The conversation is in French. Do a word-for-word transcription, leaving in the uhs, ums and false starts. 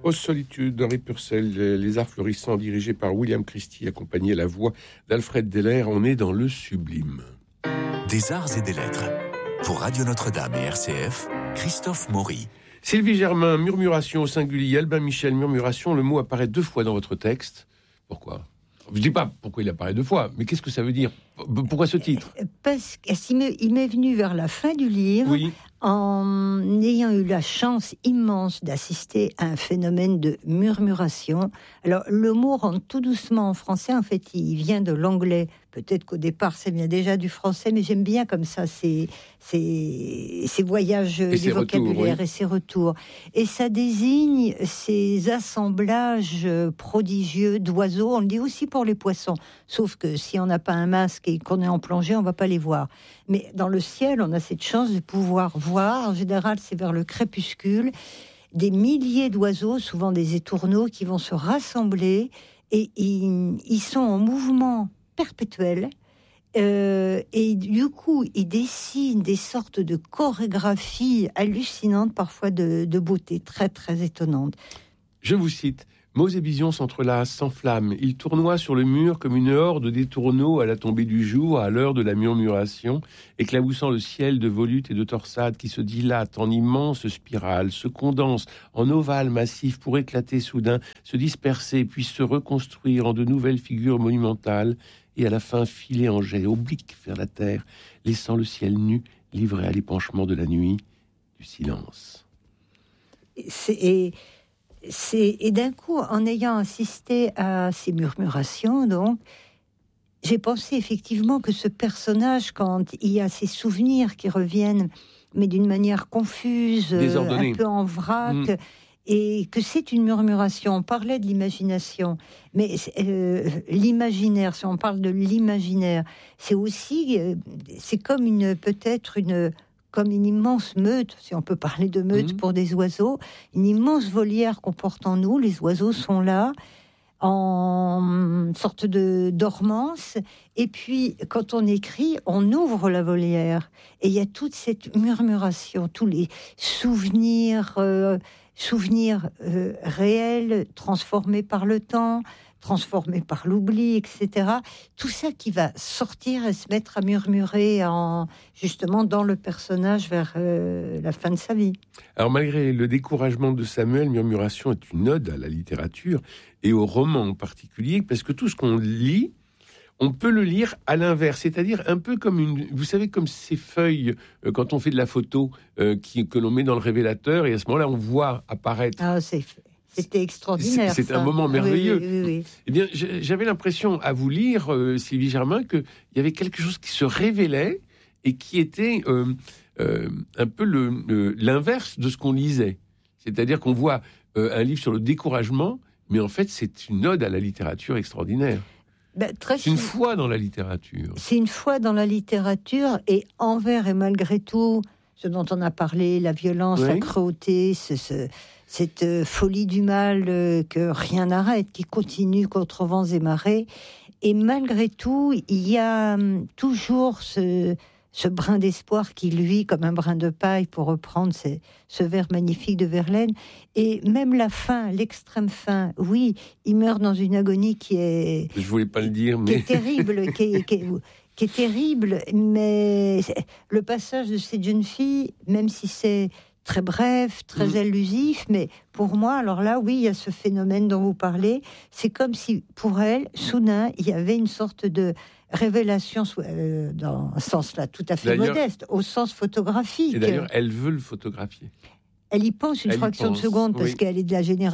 Aux solitudes d'Henri Purcell, les arts florissants dirigés par William Christie, accompagné à la voix d'Alfred Deller. On est dans le sublime. Des arts et des lettres. Pour Radio Notre-Dame et R C F, Christophe Maury. Sylvie Germain, murmuration au singulier. Albin Michel, murmuration. Le mot apparaît deux fois dans votre texte. Pourquoi ? Je ne dis pas pourquoi il apparaît deux fois, mais qu'est-ce que ça veut dire ? Pourquoi ce titre ? Parce qu'il m'est, il m'est venu vers la fin du livre, oui. en ayant eu la chance immense d'assister à un phénomène de murmuration. Alors, le mot rentre tout doucement en français. En fait, il vient de l'anglais. Peut-être qu'au départ, ça vient déjà du français, mais j'aime bien comme ça ces, ces, ces voyages et du vocabulaire retours, oui. et ces retours. Et ça désigne ces assemblages prodigieux d'oiseaux. On le dit aussi pour les poissons. Sauf que si on n'a pas un masque et qu'on est en plongée, on ne va pas les voir. Mais dans le ciel, on a cette chance de pouvoir voir. En général, c'est vers le crépuscule. Des milliers d'oiseaux, souvent des étourneaux, qui vont se rassembler et ils, ils sont en mouvement perpétuel, euh, et du coup ils dessinent des sortes de chorégraphies hallucinantes, parfois de, de beauté très très étonnante. Je vous cite: mots et visions s'entrelacent, s'enflamment, ils tournoient sur le mur comme une horde d'étourneaux à la tombée du jour, à l'heure de la murmuration, éclaboussant le ciel de volutes et de torsades qui se dilatent en immenses spirales, se condensent en ovales massifs pour éclater soudain, se disperser puis se reconstruire en de nouvelles figures monumentales, et à la fin filer en jet oblique vers la terre, laissant le ciel nu, livré à l'épanchement de la nuit, du silence. C'est, et, c'est, et d'un coup, en ayant assisté à ces murmurations, donc, j'ai pensé effectivement que ce personnage, quand il y a ces souvenirs qui reviennent, mais d'une manière confuse, un peu en vrac, mmh. et que c'est une murmuration. On parlait de l'imagination, mais euh, l'imaginaire, si on parle de l'imaginaire, c'est aussi, euh, c'est comme une, peut-être une, comme une immense meute, si on peut parler de meute mmh. pour des oiseaux, une immense volière qu'on porte en nous. Les oiseaux sont là, en sorte de dormance, et puis quand on écrit, on ouvre la volière, et il y a toute cette murmuration, tous les souvenirs... Euh, souvenirs euh, réels, transformés par le temps, transformés par l'oubli, et cetera. Tout ça qui va sortir et se mettre à murmurer en, justement dans le personnage vers euh, la fin de sa vie. Alors malgré le découragement de Samuel, Murmuration est une ode à la littérature et au roman en particulier, parce que tout ce qu'on lit, on peut le lire à l'inverse, c'est-à-dire un peu comme une... Vous savez, comme ces feuilles, euh, quand on fait de la photo, euh, qui, que l'on met dans le révélateur, et à ce moment-là, on voit apparaître... Ah, c'est, c'était extraordinaire. C'est, c'est ça. un moment merveilleux. Oui, oui, oui, oui. Eh bien, j'avais l'impression, à vous lire, euh, Sylvie Germain, qu'il y avait quelque chose qui se révélait et qui était euh, euh, un peu le, le, l'inverse de ce qu'on lisait. C'est-à-dire qu'on voit euh, un livre sur le découragement, mais en fait, c'est une ode à la littérature extraordinaire. Ben, très c'est une foi dans la littérature. C'est une foi dans la littérature, et envers et malgré tout, ce dont on a parlé, la violence, oui. la cruauté, ce, ce, cette folie du mal euh, que rien n'arrête, qui continue contre vents et marées. Et malgré tout, il y a hum, toujours ce, ce brin d'espoir qui, lui, comme un brin de paille, pour reprendre ces, ce vers magnifique de Verlaine. Et même la fin, l'extrême fin, oui, il meurt dans une agonie qui est... Je voulais pas le dire, mais... Qui est terrible, qui est, qui est, qui est terrible, mais le passage de cette jeune fille, même si c'est très bref, très mmh. allusif, mais pour moi, alors là, oui, il y a ce phénomène dont vous parlez, c'est comme si, pour elle, soudain, il y avait une sorte de révélation, euh, dans un sens là tout à fait d'ailleurs, modeste, au sens photographique. Et d'ailleurs, elle veut le photographier. Elle y pense une elle fraction pense, de seconde, parce oui. qu'elle est de la génération